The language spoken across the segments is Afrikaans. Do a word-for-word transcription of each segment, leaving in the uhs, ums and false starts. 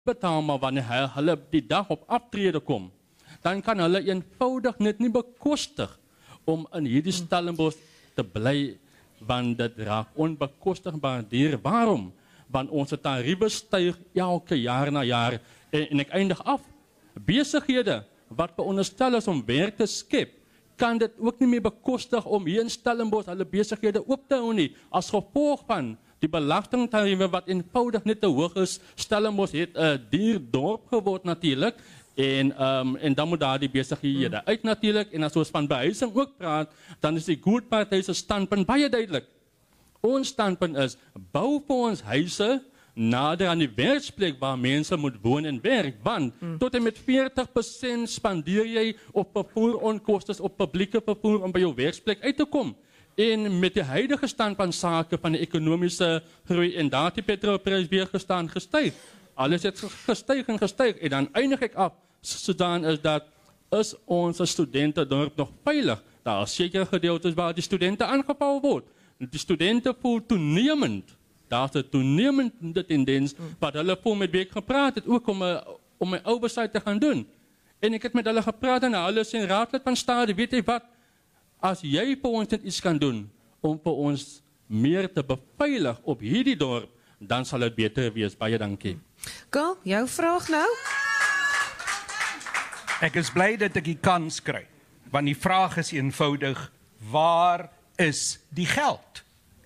betaal, maar wanneer hy, hulle die dag op aftrede kom, dan kan hulle eenvoudig net nie bekostig om in hierdie Stellenbosch te bly, want dit raak onbekostigbaar duur. Waarom? Want onze tarieven styg elke jaar na jaar. En, en ek eindig af. Besighede wat veronderstel is om werk te skep, kan dit ook nie meer bekostig om hier in Stellenbosch hulle besighede oop te hou nie, as gevolg van die belastingtariewe wat eenvoudig net te hoog is. Stellenbosch het 'n uh, duur dorp geword natuurlik, en, um, en dan moet daar die besighede hmm. uit natuurlijk. En as ons van behuising ook praat, dan is die Good Party se standpunt baie duidelik. Ons standpunt is, bou vir ons huise nader aan die werksplek waar mense moet woon en werk, want hmm. tot en met veertig persent spandeer jy op vervoeronkostes, op publieke vervoer om by jou werksplek uit te kom. En met die huidige stand van sake van die ekonomiese groei en daar die petrolprys weer gestaan gestyg. Alles het gestyg en gestyg en dan eindig ek af, sodan is dat, is onze studentendorp nog veilig? Daar is sekere gedeeltes waar die studenten aangeval word. Die studenten voel toenemend, daar is een toenemende tendens, wat hulle voel met wie ek gepraat het, ook om, a, om my oversight te gaan doen. En ek het met hulle gepraat en hulle sê, raadlid van stade, weet jy wat, as jy vir ons net iets kan doen, om vir ons meer te beveilig op hierdie dorp, dan sal het beter wees. Baie dankie. Go, jou vraag nou? Ek is bly dat ek die kans kry, want die vraag is eenvoudig, waar is die geld?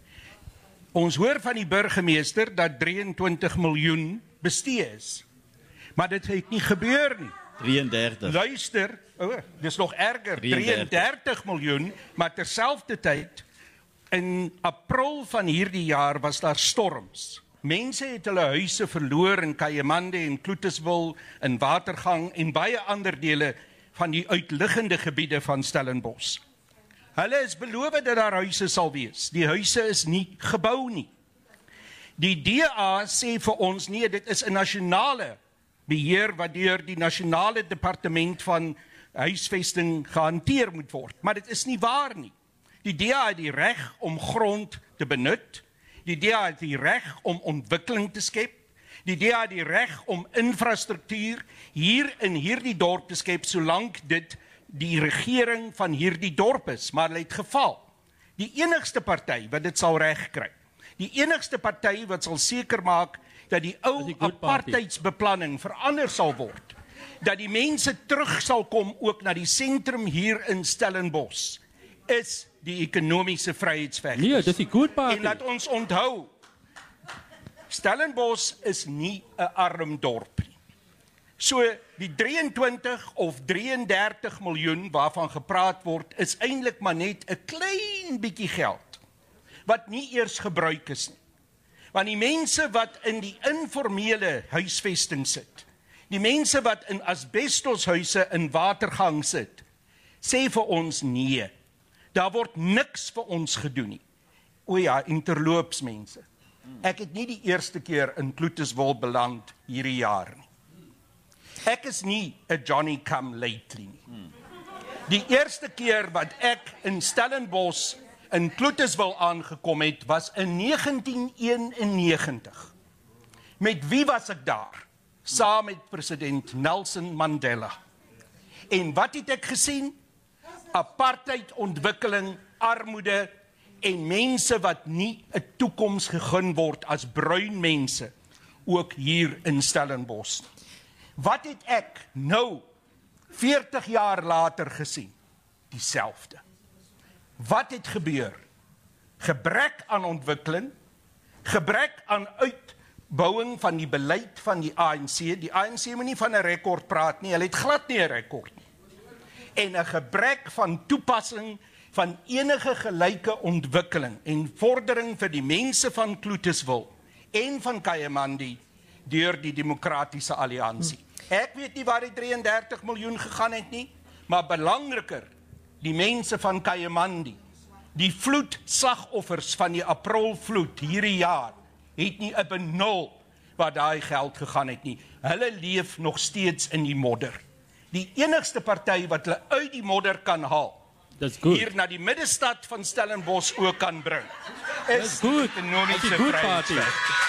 Ons hoor van die burgemeester dat drieëntwintig miljoen bestee is, maar dit het nie gebeur nie. drieëndertig. Luister, oh, dis nog erger, drieëndertig miljoen, maar terselfdertyd, in April van hierdie jaar was daar storms. Mense het hulle huise verloor in Kayamande en Kloetiswil, in Watergang en baie ander dele van die uitliggende gebiede van Stellenbosch. Hulle is beloof dat daar huise sal wees. Die huise is nie gebou nie. Die D A sê vir ons, nee, dit is 'n nasionale beheer wat deur die nasionale departement van huisvesting gehanteer moet word. Maar dit is nie waar nie. Die D A het die reg om grond te benut. Die D A het die reg om ontwikkeling te skep. Die D A het die reg om infrastruktuur hier in hierdie dorp te skep, solank dit die regering van hierdie dorp is. Maar hulle het geval. Die enigste party wat dit sal regkry, die enigste party wat sal seker maak dat die ou apartheidsbeplanning verander sal word, dat die mense terug sal kom ook na die sentrum hier in Stellenbosch, is die ekonomiese vryheidsvegters. Nee, dis die Good Party. En laat ons onthou, Stellenbosch is nie 'n arm dorp nie. So die drieëntwintig of drieëndertig miljoen waarvan gepraat word, is eintlik maar net 'n klein bietjie geld, wat nie eers gebruik is nie. Want die mense wat in die informele huisvesting sit, die mense wat in asbestoshuise in Watergang sit, sê vir ons nee. Daar word niks vir ons gedoen nie. O ja, interloops mense. Ek het nie die eerste keer in Kloetiswil beland hierdie jaar nie. Ek is nie 'n Johnny come lately nie. Die eerste keer wat ek in Stellenbosch in Kloetiswil aangekom het, was in negentien eenennegentig. Met wie was ek daar? Saam met president Nelson Mandela. En wat het ek gesien? Apartheid, ontwikkeling, armoede en mense wat nie 'n toekoms gegee word as bruin mense, ook hier in Stellenbosch. Wat het ek nou, veertig jaar later gesien? Dieselfde. Wat het gebeur? Gebrek aan ontwikkeling, gebrek aan uitbouing van die beleid van die A N C. Die A N C moet nie van 'n rekord praat nie, hulle het glad nie 'n rekord nie. En 'n gebrek van toepassing van enige gelyke ontwikkeling en vordering vir die mense van Kloetiswil en van Kayamandi deur die Demokratiese Alliansie. Ek weet nie waar die drieëndertig miljoen gegaan het nie, maar belangriker, die mense van Kayamandi, die vloedslagoffers van die Aprilvloed hierdie jaar, het nie 'n benul waar daai geld gegaan het nie. Hulle leef nog steeds in die modder. Die enigste party wat hulle uit die modder kan haal, hier na die middestad van Stellenbosch ook kan bring, is die ekonomiese vryheidsvegters.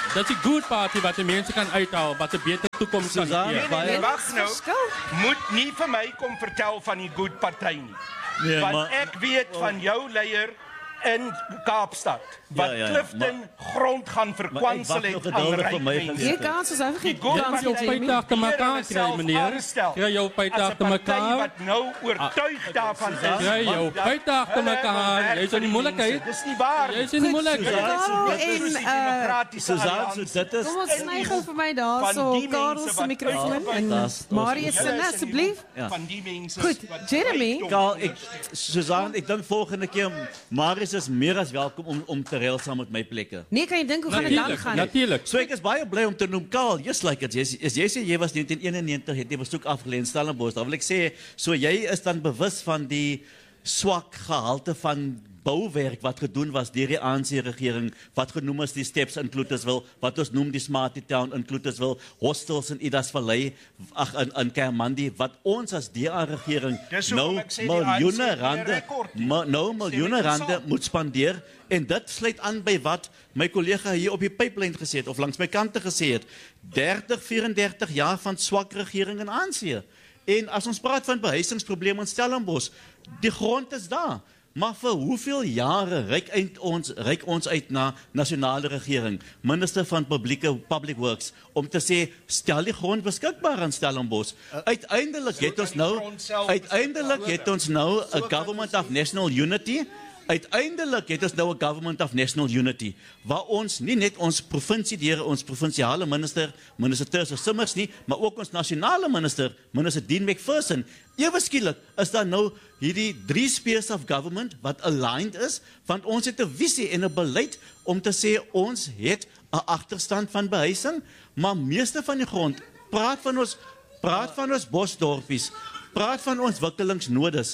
dat is die good party wat die mense kan uithou, wat 'n beter toekoms kan Suzanne, gee. baie- Nee, wag nou. Verskil. Moet nie vir my kom vertel van die good party nie. Nee, Want maar- ek weet van jou leier in Kaapstad wat Ja, ja, ja, Clifton grond gaan verkwansel Maar ek het wag nog aan geduldig ryk vir my mense. geleentheid. Hier kan ons even Die geen good Jy kans moet jou party gee nie. feite te mekaar Here kry, self meneer. aanstel Kry jou feite as 'n agter party mekaar. wat nou oortuig daarvan is. Kry jou want dat feite agter hulle mekaar. wil werk Jy is vir in die die moeilikheid. mense. Dis nie waar. Jy is in die moeilikheid. Karel Dit is en die uh, demokratiese Suzanne, alliansie. so dit is kom ons sny gou vir my daar Van so die Karel mense se wat mikrofoon uitgebuit en is. Marius Julle se is in die asseblief. Ja. Van die mense Goed, wat Jeremy. rykdom Karl, ek, Suzanne, ek dink volgende keer, Marius is meer as welkom om, om te reël saam met my plekke. Nee, kan jy dink hoe gaan dit dan Natuurlijk, gaan? natuurlijk. So ek is baie bly om te noem, Karl, just like it, as, as jy sê, jy was negentien eenennegentig, het jy besoek afgelê in Stellenbosch, dan wil ek sê, so jy is dan bewus van die swak gehalte van bouwerk wat gedoen was deur die A N C-regering, wat genoem is die steps in Cloetersville, wat ons noem die Smarty Town in Cloetersville, hostels in Idas Vallei, ag in, in Kermandi, wat ons as D A-regering Dis hoekom nou ek sê die A N C miljoene het nie 'n rande, rekord nie. ma, nou miljoene ek rande saam. moet spandeer, en dit sluit aan by wat my kollega hier op die pipeline gesê het, of langs my kante gesê het, dertig, vierendertig jaar van swak regering in A N C. En as ons praat van behuisingsprobleme in Stellenbosch, die grond is daar. Maar vir hoeveel jare reik eind ons reik ons uit na nasionale regering, minister van publieke public works, om te sê stel die grond beskikbaar aan Stellenbosch. Uiteindelik het ons nou uiteindelik het ons nou 'n government of national unity. Uiteindelik het ons nou 'n government of national unity waar ons nie net ons provinsie deur ons provinsiale minister, minister Thurston Simmers nie, maar ook ons nasionale minister, minister Dean McPherson. Ewe skielik is daar nou hierdie drie spheres of government wat aligned is, want ons het 'n visie en 'n beleid om te sê ons het 'n agterstand van behuising, maar meeste van die grond praat van ons praat van ons bosdorpies, praat van ons ontwikkelingsnodes.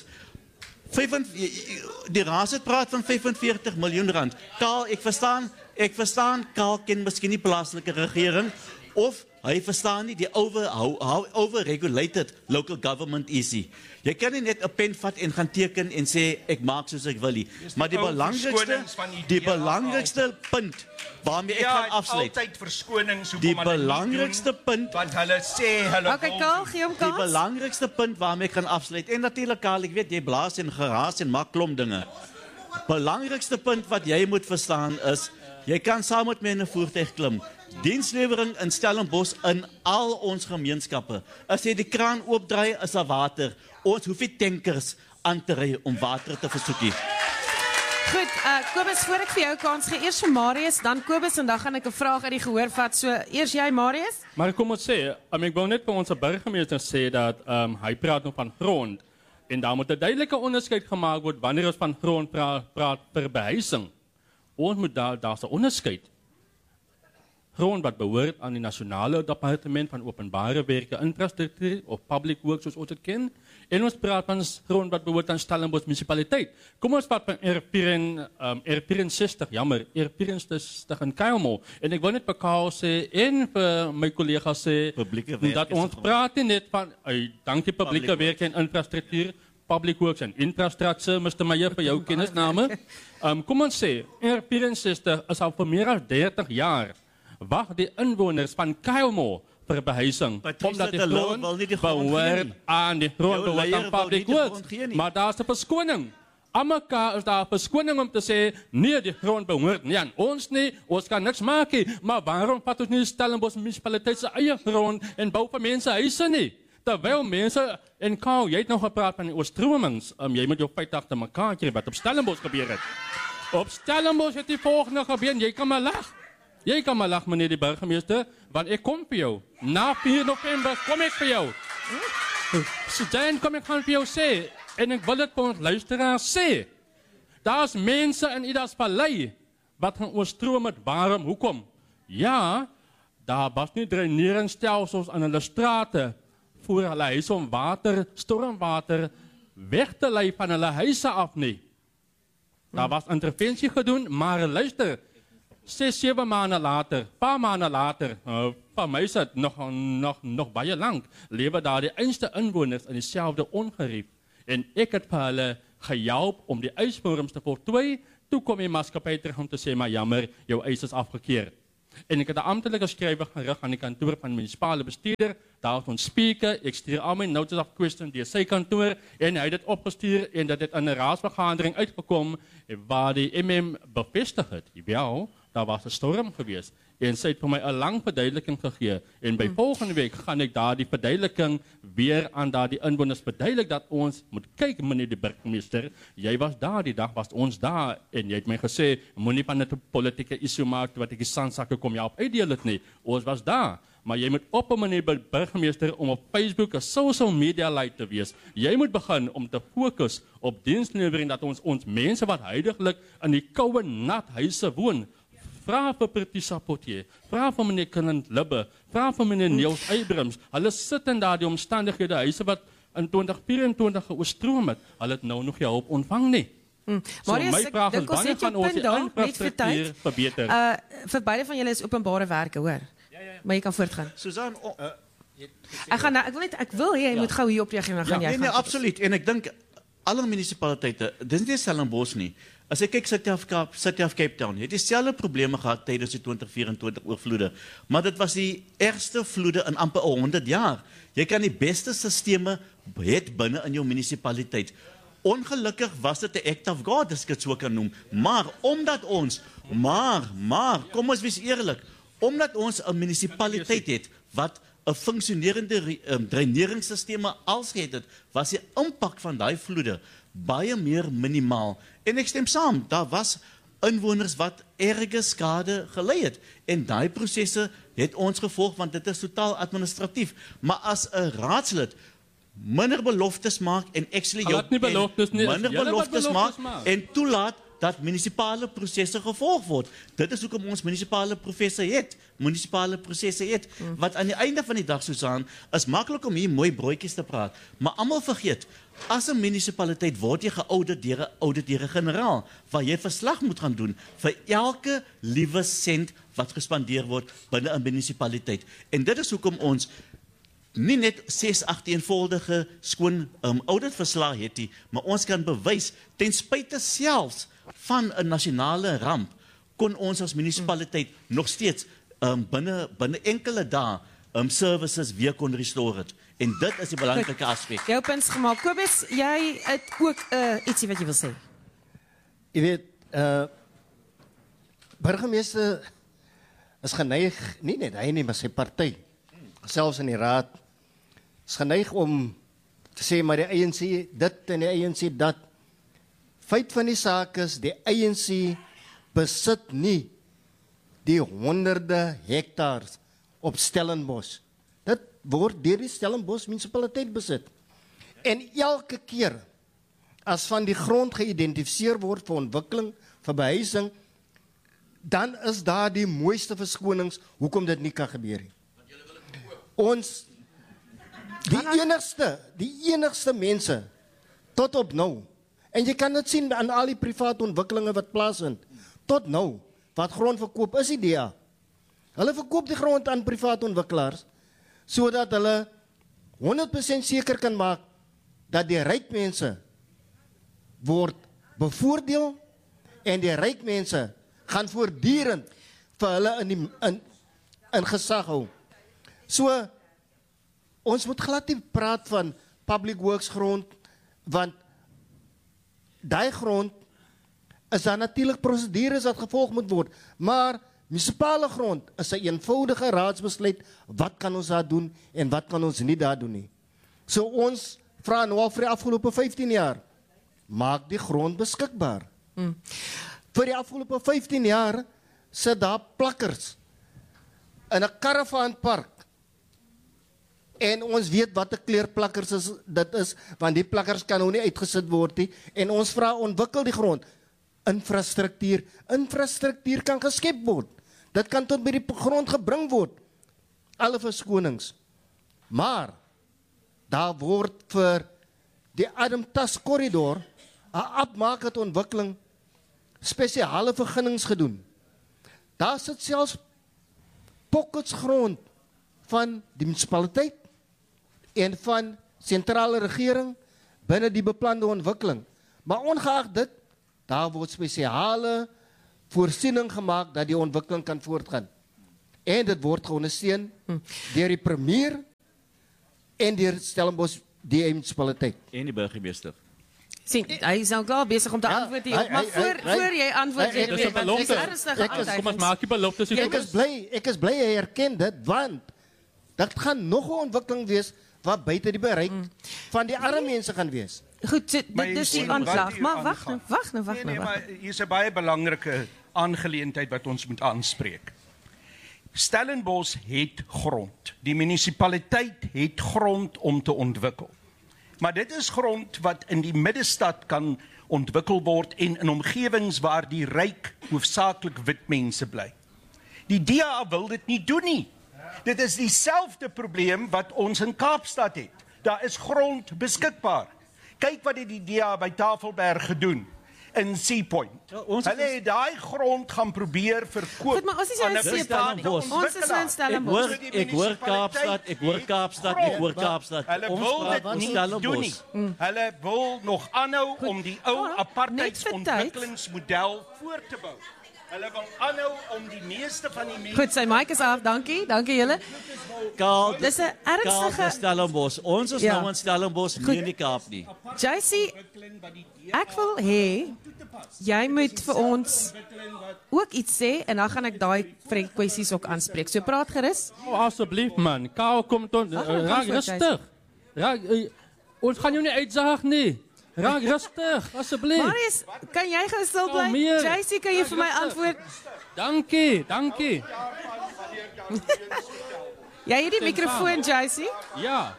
Die raad het praat van vyfenveertig miljoen rand. Karl, ek verstaan, ek verstaan, Karl ken miskien die plaaslike regering, of hy verstaan nie die over, how, how overregulated local government is nie. Jy kan nie net 'n pen vat en gaan teken en sê, ek maak soos ek wil nie. Maar die ou belangrikste, verskonings van die die D A belangrikste punt waarmee ek Ja, gaan afsluit, altyd verskonings hoekom die hulle nie belangrikste doen punt, wat hulle sê hulle Okay, wil Karl, doen. gee hom die kans. belangrikste punt waarmee ek gaan afsluit, en natuurlik Karl, ek weet jy blaas en geraas en maak klomp dinge. Belangrikste punt wat jy moet verstaan is, jy kan saam met my in 'n voertuig klim. Dienslewering in Stellenbosch in al ons gemeenskappe. As jy die kraan oopdraai, is daar water. Ons hoef nie tankers aan te ry om water te versoek nie. Goed, uh, Kobus, voor ek vir jou kans gee, eers vir Marius, dan Kobus en dan gaan ek 'n vraag uit die gehoor vat. So, eers jy Marius? Maar kom ons sê, um, ek wou net vir ons burgemeester sê dat um, hy praat nog van grond en daar moet 'n duidelike onderskeid gemaak word wanneer ons van grond praat, praat vir behuising. Ons moet daar daar's 'n onderskeid. Grond wat behoort aan die nasionale departement van openbare werke, infrastruktuur of public works soos ons dit ken. En ons praat van grond wat behoort aan Stellenbosch munisipaliteit. Kom ons vat van R vierensestig, jammer, R vierensestig in Kuilmore. En ek wil net vir Karl sê en vir my kollega sê Publieke werke dat se ons grond. praat nie net van uh, dankie publieke Public werke en infrastruktuur, public works en infrastruktuur, mister Meyer vir jou kennisname. Um, kom ons sê, R vierensestig is al vir meer as dertig jaar wag die inwoners van Kuilmore vir behuising, Patricia omdat die de Lille grond wil nie die grond gee behoort nie. aan die grond Jou behoort leier aan wil public nie die works. grond gee nie. Maar daar is 'n verskoning. Amaka is daar 'n verskoning om te sê, nee, die grond behoort nie aan ons nie, ons kan niks maak nie, maar waarom vat ons nie Stellenbosch munisipaliteit se eie grond en bou vir mense huise nie? Terwyl mense, en Karl, jy het nog gepraat van die oorstromings, um, jy moet jou feite agter mekaar kry wat op Stellenbosch gebeur het. Op Stellenbosch het die volgende gebeur, en jy kan maar lag. Jy kan maar lag, meneer die burgemeester, want ek kom vir jou. Na vier November kom ek vir jou. So dan kom ek gaan vir jou sê, en ek wil dit vir ons luisteraars sê, daar's mense in Idas Vallei wat gaan oorstroom met waarom, hoekom? Ja, daar was nie dreineringsstelsels aan hulle strate voor hulle huise om water, stormwater weg te lei van hulle huise af nie. Daar was intervensie gedoen, maar luister, Zes, zeven maanden later, paar maanden later, uh, van mij is het nog, nog, nog baie lang, leven daar de einste inwoners in diezelfde ongerief. En ik heb hulle gehelp om die eisvorms te voltooien. Toen kom die maatschappij terug om te zeggen, maar jammer, jouw eis is afgekeerd. En ek het 'n amptelike skrywe gerig aan die kantoor van die munisipale bestuurder. Daar het ons speaker, ek stuur al my notice of question deur sy kantoor en hy het dit opgestuur en dit het in 'n raadsvergadering uitgekom waar die M M bevestig het. Ja, daar was 'n storm geweest en sy het vir my 'n lang verduideliking gegee en by hmm. volgende week gaan ek daardie verduideliking weer aan daardie inwoners verduidelik dat ons moet kyk, meneer die burgemeester, jy was daar die dag, was ons daar en jy het my gesê moenie van dit 'n politieke issue maak wat ek die sandsakke kom jou op uitdeel het nie. Ons was daar. Maar jy moet op, meneer burgemeester, om op Facebook 'n social media light te wees. Jy moet begin om te fokus op dienslewering dat ons ons mense wat huidiglik in die koue nat huise woon, vra vir Patricia Pottier, vra vir meneer Kenneth Libbe, vra vir meneer Niels Eybrims. Hulle sit in daardie omstandighede, huise wat in twintig vyf-en-twintig geoostroom het. Hulle het nou nog jou hulp ontvang nie. Hmm. So Marius, my vraag is, wanneer gaan ons die infrastruktuur verbeter? Uh, vir beide van julle is openbare werke, hoor. Ja, ja, ja. Maar jy kan voortgaan. Susan, oh, uh, Ek gaan nou, ek wil net ek wil hê jy ja. moet gou hier op reageer, dan gaan ja, jy nee, gaan. nee, absoluut. En ek dink alle munisipaliteite, dis nie Stellenbosch nie. As ek kyk City of Cape, City of Cape Town, het dieselfde probleme gehad tydens die twintig vyf-en-twintig oorvloede, maar dit was die ergste vloede in amper honderd jaar. Jy kan die beste sisteme het binne in jou munisipaliteit. Ongelukkig was dit 'n act of God, as ek dit so kan noem, maar omdat ons, maar, maar, kom ons wees eerlik, omdat ons 'n munisipaliteit het wat 'n funksionerende um, dreineringsstelsel als het het, was die impak van daai vloede baie meer minimaal. En ek stem saam, daar was inwoners wat erge skade gelei het en daai prosesse het ons gevolg want dit is totaal administratief. Maar as 'n raadslid minder beloftes maak en actually jou nie beloftes nie, minder beloftes beloftes maak, maak en toelaat dat munisipale prosesse gevolg word. Dit is hoekom ons munisipale prosesse het, munisipale prosesse het, hmm. wat aan die einde van die dag, Susan, is maklik om hier mooi broodjies te praat, maar almal vergeet, as 'n munisipaliteit word jy geaudit deur 'n auditeur generaal, waar jy verslag moet gaan doen vir elke liewe sent wat gespandeer word binne 'n munisipaliteit. En dit is hoekom ons nie net ses agteenvoudige skoon um, auditverslae het nie, maar ons kan bewys, ten spyte selfs van 'n nasionale ramp, kon ons as munisipaliteit mm. nog steeds um, binne, binne enkele dae um, services weer kon restore het. En dit is die belangrike aspek. Jou punt gemaak. Kobus, jy het ook uh, ietsie wat jy wil sê. Jy weet, uh, burgemeester is geneig, nie net hy nie, maar sy party, selfs in die raad, is geneig om te sê, maar die A N C dit en die A N C dat. Feit van die saak is, die A N C besit nie die honderde hectares op Stellenbosch. Dit word deur die Stellenbosch munisipaliteit besit. En elke keer, as van die grond geïdentifiseer word vir ontwikkeling, vir behuising, dan is daar die mooiste verskonings, hoekom dit nie kan gebeur nie. Ons, die enigste, die enigste mense, tot op nou, en jy kan dit sien aan al die private ontwikkelinge wat plaasvind, tot nou, wat grond verkoop is die D A. Hulle verkoop die grond aan private ontwikkelaars, sodat hulle honderd persent seker kan maak, dat die ryk mense word bevoordeel, en die ryk mense gaan voortdurend vir hulle in, die, in, in gesag hou. So, ons moet glad nie praat van public works grond, want die grond is daar natuurlik prosedures wat gevolg moet word, maar munisipale grond is 'n eenvoudige raadsbesluit, wat kan ons daar doen en wat kan ons nie daar doen nie. So ons vra nou al vir die afgelope vyftien jaar, maak die grond beskikbaar. Hmm. Vir die afgelope vyftien jaar sit daar plakkers in 'n karavaanpark. En ons weet wat 'n kleur plakkers is, dit is, want die plakkers kan nou nie uitgesit word nie. En ons vra, ontwikkel die grond. Infrastruktuur, infrastruktuur kan geskep word. Dit kan tot by die grond gebring word. Alle verskonings. Maar, daar word vir die Adamtas korridor 'n afmaakende ontwikkeling spesiale vergunnings gedoen. Daar sit selfs pockets grond van die munisipaliteit en van sentrale regering binne die beplande ontwikkeling. Maar ongeag dit, daar word spesiale voorsiening gemaak dat die ontwikkeling kan voortgaan. en dit word geondersteun hm. deur die premier en deur Stellenbosch die munisipaliteit. En die burgemeester. Sien, hy is nou klaar besig om te Ja, antwoord hier, hy- maar hy- voor hy- voor jy antwoord, hy- hy- Jeremy, Dis 'n want belofte. dis ernstige Ek is- Kom ons maak die beloftes hier. Ek is bly, ek is bly hy erken dit, want dit gaan nog 'n ontwikkeling wees wat buite die bereik mm. van die arme mense gaan wees. Goed, so, Maar dit jy dis die sien wat aanklag, hier maar wag aangaan. nou, wag nou, wag Nee, nou, nee, wag. maar hier's 'n baie belangrike aangeleentheid wat ons moet aanspreek. Stellenbosch het grond. Die munisipaliteit het grond om te ontwikkel. Maar dit is grond wat in die middestad kan ontwikkel word en in omgewings waar die ryk hoofsaaklik wit mense bly. Die D A wil dit nie doen nie. Dit is dieselfde probleem wat ons in Kaapstad het. Daar is grond beskikbaar. Kyk wat het die D A by Tafelberg gedoen in Sea Point. Ja, ons Hulle het daai grond gaan probeer verkoop. Goed, maar ons is nou aan in 'n Sea private Point. Ons is nou in ontwikkelaar. Ek Stellenbosch. hoor, ek hoor Kaapstad, ek hoor Kaapstad, ek hoor Kaapstad. Hulle Ons wil praat dit van nie Stellenbosch. doen nie. Hulle wil nog aanhou om die ou maar net vir apartheidsontwikkelingsmodel voort te bou. Hulle wil aanhou om die meeste van die mense Goed, sy mic is af, dankie, dankie julle. Kaap, Dis 'n Kaap ernstige is Stellenbosch. Ons is Ja. nou in Stellenbosch, nie in die Kaap nie. J C, ek wil hê jy moet vir ons ook iets sê en dan gaan ek daai kwessies ook aanspreek. So praat gerus. Oh, asseblief man, Kou kom tot uh, maar raak kom voor, rustig. Raak uh, ons gaan jou nie uitsaag nie. Raak rustig, asseblief. Marius, kan jy gou stil bly? Kalmeer. J C, kan jy vir my antwoord? Dankie, dankie. Jy het die mikrofoon, J C. Ja.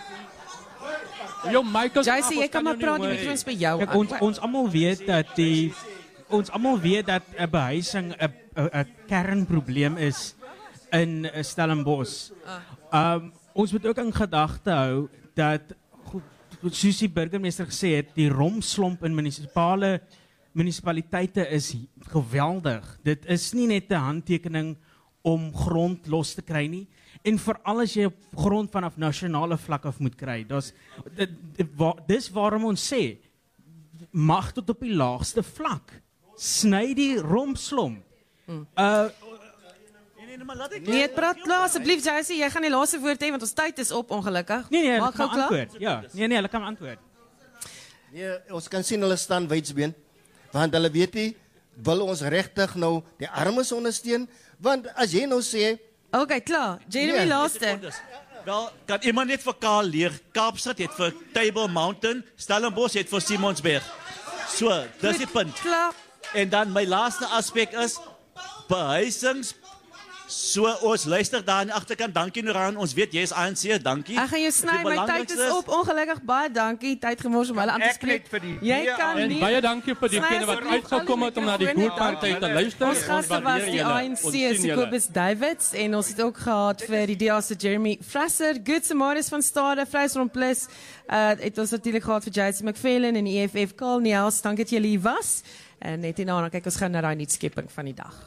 Jou mic is J af, C, ons jy kan maar jou nie praat, die hoor mikrofoon nie. is by jou. Kijk, ons, ons allemaal weet dat die, ons allemaal weet dat een behuizing een, een, een kernprobleem is in eh, Stellenbosch. Um, ons moet ook in gedagte hou dat, goed, soos die burgemeester gesê het, die romslomp in munisipale munisipaliteite is geweldig. Dit is nie net 'n handtekening om grond los te kry nie. En veral as jy op grond vanaf nasionale vlak af moet kry. Dis dis waarom ons sê mag tot op die laagste vlak. Sny die rompslomp. Uh Nee, praat klaar asseblief, J C, jy gaan die laaste woord hê want ons tyd is op ongelukkig. nee nee, hulle Maak kan gou klaar. antwoord. Ja, nee nee, hulle kan antwoord. Nee, ons kan sien hulle staan wydsbeen, want hulle weet nie, wil ons regtig nou die armes ondersteun, want as jy nou sê, Okay, klaar. Jeremy Nee, laaste. Wel, kan iemand net vir Kaal leer? Kaapstad het vir Table Mountain, Stellenbosch het vir Simonsberg. So, dis die punt. Klaar. En dan my laaste aspek is behuisings. So ons luister daar aan die agterkant. Dankie Noran, ons weet jy is A N C, dankie. Ek gaan jou sny, Die my tyd belangrikste is op. Ongelukkig baie dankie. Tyd gemors om hulle aan te Ek spreek. net vir die Jy D A kan En nie. baie dankie vir Sny diegene wat asseblief uitgekom het om na die al die Good Party te luister. Ons gaste was die A N C se Kobus Davids en ons het ook gehad vir die D A se Jeremy Frasser, Good Samaris van Stade, Vryheidsfront Plus. Uh het ons natuurlik gehad vir J C McFarlane en E F F Karl Niels. Dankie dat julle hier was. En net hierna dan kyk ons gou na daai nuutskepping van die dag.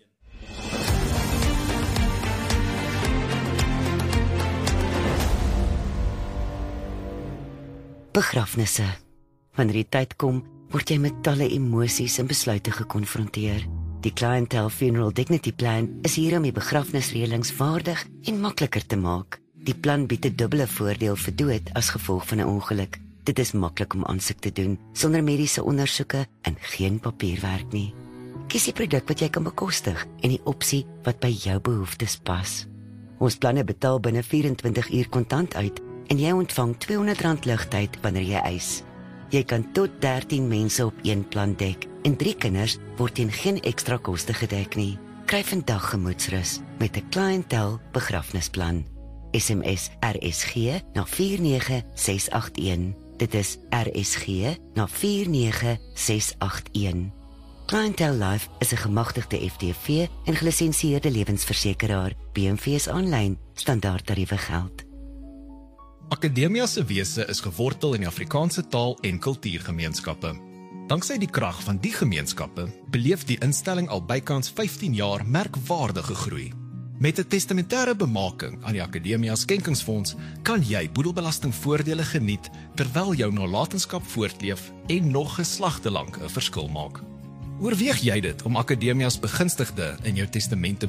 Begrafnisse. Wanneer die tyd kom, word jy met talle emosies en besluite gekonfronteer. Die Clientele Funeral Dignity Plan is hier om die begrafnisreëlings vaardig en makliker te maak. Die plan bied 'n dubbele voordeel vir dood as gevolg van 'n ongeluk. Dit is maklik om aansoek te doen sonder mediese ondersoeke en geen papierwerk nie. Kies die produk wat jy kan bekostig en die opsie wat by jou behoeftes pas. Ons planne betaal binne vyf-en-twintig uur kontant uit en jy ontvang tweehonderd rand ligtyd wanneer jy eis. Jy kan tot dertien mense op een plan dek en drie kinders word teen geen ekstra koste gedek nie. Kry vandag gemoedsrus met 'n Clientele begrafnisplan. S M S R S G na vier nege ses agt een. Dit is R S G na vier nege ses agt een. Clientele Life is 'n gemagtigde F D V en gelisensieerde lewensversekeraar. B M V is aanlyn, standaard tariewe geld. Akademia se wese is gewortel in die Afrikaanse taal en kultuurgemeenskappe. Danksy die krag van die gemeenskappe, beleef die instelling al bykans vyftien jaar merkwaardige groei. Met 'n testamentêre bemaking aan die Akademia Skenkingsfonds kan jy boedelbelastingvoordele geniet terwyl jou nalatenskap voortleef en nog geslagte lank 'n verskil maak. Oorweeg jy dit om Akademias begunstigde in jou testament te benoem?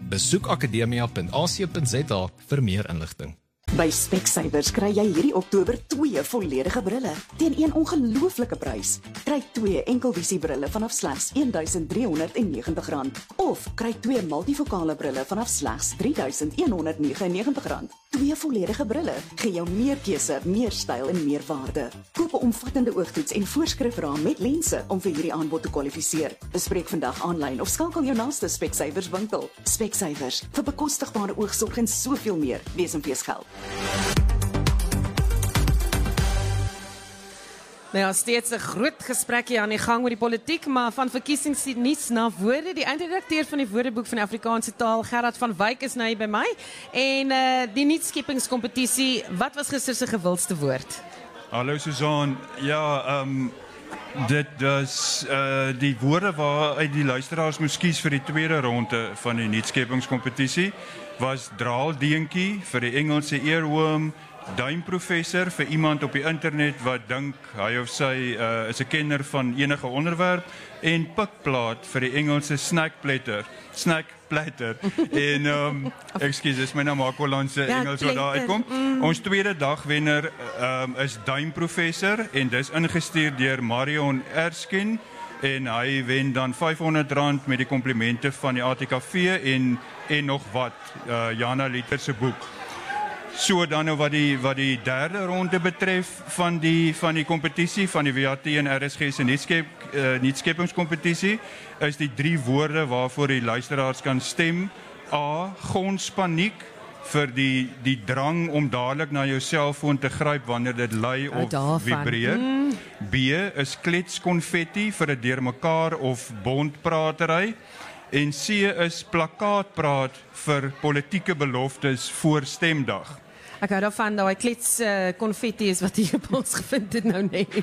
Besoek akademia punt a c punt z a vir meer inligting. By Specsavers kry jy hierdie Oktober twee volledige brille teen een ongelooflike prys. Kry twee enkelvisie brille vanaf slegs een duisend driehonderd en negentig rand of kry twee multifokale brille vanaf slegs drie duisend honderd vyf en negentig rand. Twee volledige brille gee jou meer keuse, meer styl en meer waarde. Koop 'n omvattende oogtoets en voorskrifraam met lense om vir hierdie aanbod te kwalifiseer. Bespreek vandag aanlyn of skakel jou naaste Specsavers winkel. Specsavers vir bekostigbare oogsorg en soveel meer. Wees en wees geld. Nou ja, steeds 'n groot gesprek hier aan die gang oor die politiek, maar van verkiesingsnuus na woorde. Die eindredakteur van die Woordeboek van die Afrikaanse taal, Gerard van Wyk, is nou hier by my. En uh, die nuutskeppingskompetisie, wat was gister se gewildste woord? Hallo Susan, ja, ehm um, dit is uh, die woorde waaruit die luisteraars moes kies vir die tweede ronde van die nuutskeppingskompetisie was draaldeentjie vir die Engelse earworm, duimprofessor vir iemand op die internet wat dink hy of sy uh, is 'n kenner van enige onderwerp en pikplaat vir die Engelse snackplatter, snackplatter en um, ekskuus, dis my nou Makolandse Ja, Engels wat daar uitkom. mm. Ons tweede dagwenner um, is duimprofessor en dis ingestuur deur Marion Erskine en hy wen dan vyfhonderd rand met die komplimente van die A T K V en en nog wat uh, Jana Liter se boek. So dan nou wat die wat die derde ronde betref van die van die kompetisie van die W A T en R S G se nuutskep uh, nuutskeppingskompetisie is die drie woorde waarvoor die luisteraars kan stem. A, gonspaniek vir die die drang om dadelik na jou selfoon te gryp wanneer dit lui of daarvan. vibreer. Mm. B is kletskonfetti vir 'n deurmekaar of bondpratery. En C is plakkaatpraat vir politieke beloftes voor stemdag. Ek hou daarvan dat hy klets uh, konfetti is wat hier op ons gevind het nou net.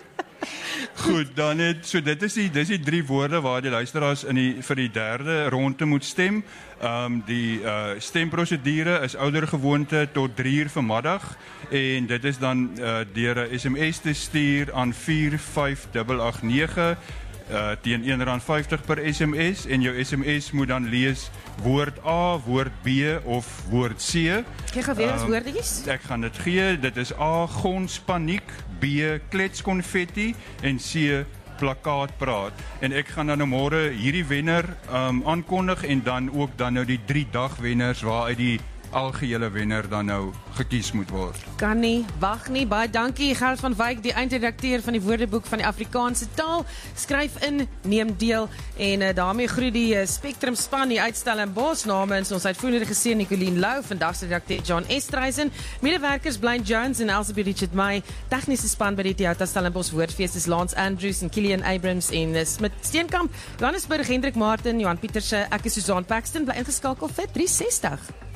Goed, dan het so dit is die dis die drie woorde waar die luisteraars in die vir die derde ronde moet stem. Ehm um, die uh, stemprosedure is oudergewoonte tot drie uur vanmiddag en dit is dan uh, deur 'n S M S te stuur aan vier vyf agt agt nege. Uh, teen een rand vyftig per S M S en jou S M S moet dan lees woord A, woord B of woord C. Kyk gou weer ons um, woordjies. Ek gaan dit gee. Dit is A, gonspaniek, B, kletskonfetti en C, plakkaatpraat. En ek gaan dan nou môre hierdie wenner um, aankondig en dan ook dan nou die drie dagwenners waaruit die algehele wenner dan nou gekies moet word. Kan nie, wag nie. Baie dankie Gerard van Wyk, die eindredakteur van die Woordeboek van die Afrikaanse taal. Skryf in, neem deel en uh, daarmee groet die uh, Spectrum span die uitstalling Bos namens ons uitvoerende regisseur Nicoline Lou, vandag se redakteur John Estreisen, medewerkers Blaine Jones en Elsie Richard May, tegniese span by die Toyota Stellenbosch Woordfees is Lance Andrews en Kilian Abrams en uh, Smit Steenkamp, Johannesburg Hendrik Martin, Johan Pieterse, ek is Susan Paxton, bly ingeskakel vir drie sestig.